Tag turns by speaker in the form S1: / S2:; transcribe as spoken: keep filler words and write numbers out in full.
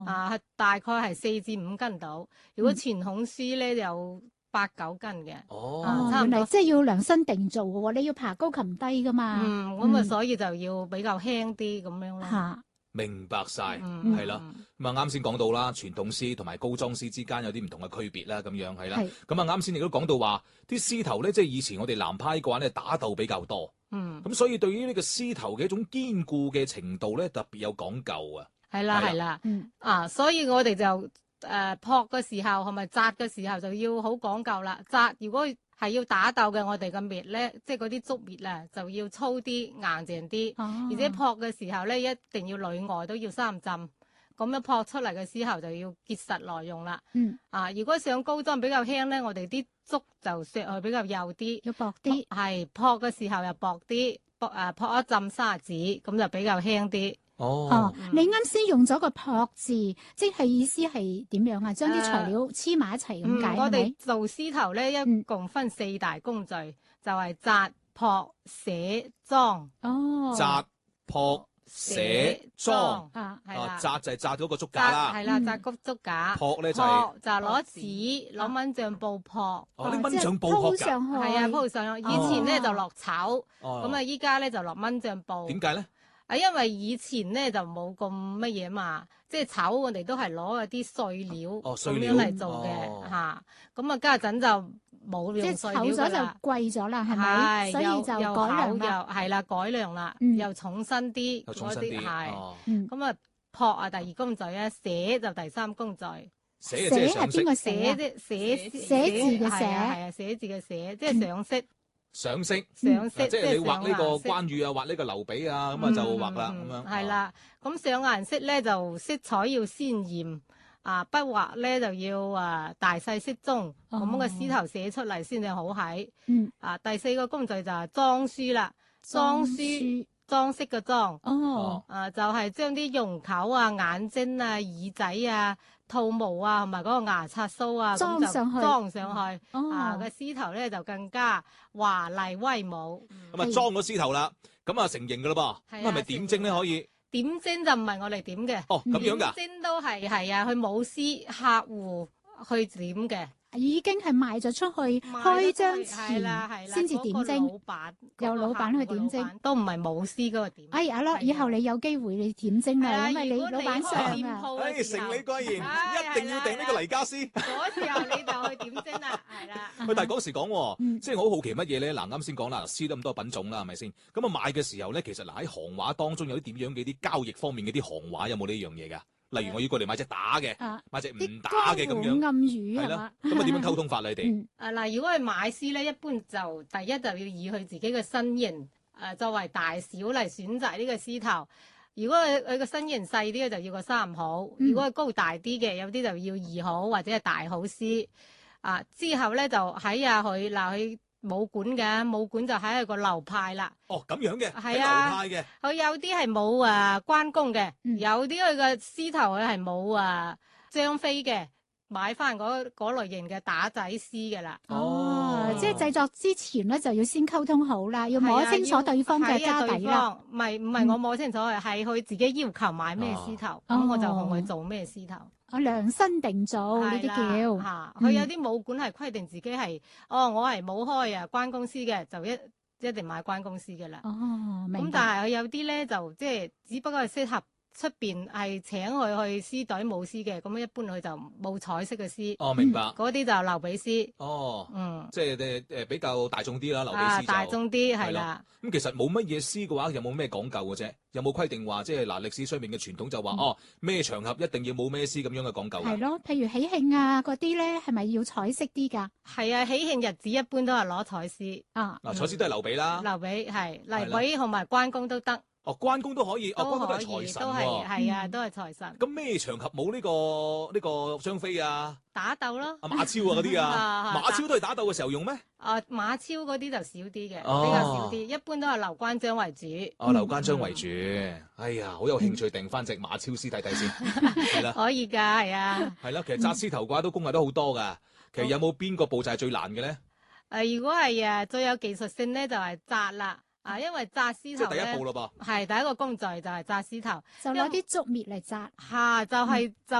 S1: 啊，大概係四至五斤到。如果傳統絲咧有八九斤嘅。
S2: 哦，
S1: 啊、差唔多。
S3: 原來即係要量身定做嘅喎，你要爬高擒低噶嘛。
S1: 嗯，咁啊，所以就要比較輕啲咁樣咯。
S3: 嚇，
S2: 明白晒，
S1: 嗯
S2: 係啦。咁啊，啱先講到啦，傳統絲同埋高裝絲之間有啲唔同嘅區別啦，咁樣係啦。
S3: 係
S2: 咁啊，啱先亦都講到話，啲絲頭咧，即係以前我哋南派嘅話咧，打鬥比較多。
S1: 嗯。
S2: 咁所以對於呢個絲頭嘅一種堅固嘅程度咧，特別有講究啊。
S1: 係啦，係啦。嗯。啊，所以我哋就誒撲嘅時候，係咪紮嘅時候就要好講究啦。紮如果係要打鬥嘅，我哋嘅篾咧，即係嗰啲竹篾啊，就要粗啲、硬淨啲。
S3: 哦。
S1: 而且撲嘅時候咧，一定要裏外都要三浸。咁樣撲出嚟嘅絲後就要結實耐用啦。
S3: 嗯。
S1: 啊，如果上高裝比較輕咧，我哋啲竹就削去比較幼啲，
S3: 要薄啲。
S1: 係撲嘅時候又薄啲，撲誒撲一浸砂紙，咁就比較輕啲。
S2: 哦。
S3: 哦，你啱先用咗個撲字，即係意思係點樣啊？將啲材料黐埋一齊咁解係咪？
S1: 我哋做絲頭咧，一共分四大工序，就係紮、撲、寫、裝。
S3: 哦。
S2: 紮、撲、寫、裝
S1: 啊，係啦。
S2: 紮就係紮咗個竹架啦。
S1: 係啦，紮谷竹架。
S2: 撲咧就係
S1: 就攞紙攞蚊帳布撲。
S2: 哦，拎蚊帳布撲㗎。
S1: 係啊，鋪上去。以前咧就落草，咁啊依家咧就落蚊帳布。
S2: 點解咧？
S1: 啊，因為以前咧就冇咁乜嘢嘛，即係草我哋都係攞嗰啲碎料咁樣嚟做嘅嚇。咁啊家陣就冇用碎料㗎啦。即係厚咗就貴咗啦，係咪？所以就改良啦。係啦，改良啦，又重身啲嗰啲係。咁啊撲啊第二工序啊，寫就第三工序。
S2: 寫係邊
S3: 個
S1: 寫啫？寫
S3: 寫字嘅寫
S1: 係啊，寫字嘅寫，即係上色。
S2: 上色，
S1: 上色，
S2: 即係你畫呢個關羽啊，畫呢個劉備啊，咁啊就畫啦，咁樣。
S1: 係啦，咁上顏色咧就色彩要鮮豔，啊筆畫咧就要啊大細適中，咁個絲頭寫出嚟先至好睇。嗯。啊，第四個工序就係裝書啦，裝書裝飾嘅裝。
S3: 哦。
S1: 啊，就係將啲容頭啊、眼睛啊、耳仔啊、兔毛啊，同埋嗰個牙刷鬚啊，
S3: 裝上去，
S1: 裝上去。啊，個絲頭咧就更加華麗威武。
S2: 咁啊，裝咗絲頭啦，咁啊成型噶啦噃。咁係咪點睛咧？可以
S1: 點睛就唔係我哋點嘅。
S2: 哦，咁樣噶。
S1: 點睛都係係啊，佢冇絲客戶去點嘅。
S3: 已經係賣咗出去，開張前先至點睛。
S1: 老闆
S3: 有老闆去點睛，
S1: 都唔係冇絲嗰個點。
S3: 哎呀咯，以後你有機會你點睛啦，因為你老闆上啊。
S2: 哎，承你貴言，一定要訂呢個黎家絲。
S1: 嗰時候你就去點睛啦，係啦。
S2: 喂，但係嗰時講，即係我好好奇乜嘢咧？嗱，啱先講啦，絲都咁多品種啦，係咪先？咁啊買嘅時候咧，其實嗱喺行話當中有啲點樣嘅啲交易方面嘅啲行話有冇呢樣嘢㗎？例如我要過嚟買隻打嘅，買隻唔打嘅咁樣，
S3: 暗語
S2: 係啦。咁啊點樣溝通法你哋？
S1: 啊嗱，如果係買絲咧，一般就第一就要以佢自己嘅身形誒作為大小嚟選擇呢個絲頭。如果佢佢個身形細啲嘅就要個三號，如果係高大啲嘅有啲就要二號或者係大號絲。啊之後咧就喺下佢嗱佢。冇管嘅，冇管就喺個流派啦。
S2: 哦，咁樣嘅，
S1: 係啊，
S2: 流派嘅。
S1: 佢有啲係冇啊關公嘅，嗯、有啲佢嘅絲頭佢係冇啊張飛嘅，買翻嗰嗰類型嘅打仔絲嘅啦。
S3: 哦，哦即係製作之前咧就要先溝通好啦，要摸清楚對方嘅家底啦。
S1: 唔係唔係我摸清楚，係佢、嗯、自己要求買咩絲頭，咁、哦、我就同佢做咩絲頭。
S3: 我量身定做呢啲叫
S1: 嚇，佢有啲武館係規定自己係，哦，我係冇開啊關公絲嘅，就一一定買關公絲嘅啦。
S3: 哦，明白。
S1: 咁但係佢有啲咧就即係，只不過係適合出邊係請佢去絲隊冇絲嘅，咁一般佢就冇彩色嘅絲。
S2: 哦，明白。
S1: 嗰啲就留俾絲。
S2: 哦，
S1: 嗯，
S2: 即係誒誒比較大眾啲啦，留俾絲就。
S1: 大眾啲係啦。
S2: 咁其實冇乜嘢絲嘅話，有冇咩講究嘅啫？有冇規定話即係嗱歷史上面嘅傳統就話、嗯、哦咩場合一定要冇咩絲咁樣嘅講究？
S3: 係咯，譬如喜慶啊嗰啲咧，係咪要彩色啲㗎？
S1: 係啊，喜慶日子一般都係攞彩絲
S3: 啊。
S2: 嗱，彩絲都係留俾啦。
S1: 留俾係留俾同埋關公都得。
S2: 哦，關公都可以，哦，關公都係財神
S1: 喎，都係係啊，都係財神。
S2: 咁咩場合冇呢個呢個張飛啊？
S1: 打鬥咯。
S2: 阿馬超啊嗰啲啊，馬超都係打鬥嘅時候用咩？
S1: 啊，馬超嗰啲就少啲嘅，比較少啲，一般都係劉關張為主。
S2: 哦，劉關張為主。哎呀，好有興趣訂翻隻馬超絲睇睇先，係啦。
S1: 可以㗎，係啊。
S2: 係啦，其實紮絲頭嘅話都工藝都好多㗎。其實有冇邊個步驟係最難嘅咧？
S1: 誒，如果係誒最有技術性咧，就係紮啦。 啊，因為紮獅頭咧，
S2: 即係第一步咯噃。
S1: 係第一個工序就係紮獅頭，
S3: 就攞啲竹篾嚟紮。
S1: 嚇，就係就。